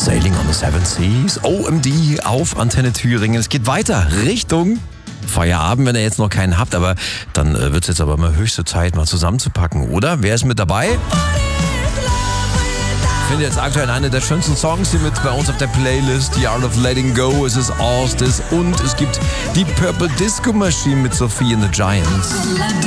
Sailing on the Seven Seas, OMD auf Antenne Thüringen. Es geht weiter Richtung Feierabend, wenn ihr jetzt noch keinen habt, aber dann wird es jetzt aber mal höchste Zeit, mal zusammenzupacken, oder? Wer ist mit dabei? Ich finde jetzt aktuell eine der schönsten Songs hier mit bei uns auf der Playlist, The Art of Letting Go, es ist Allstis und es gibt die Purple Disco Machine mit Sophie and the Giants.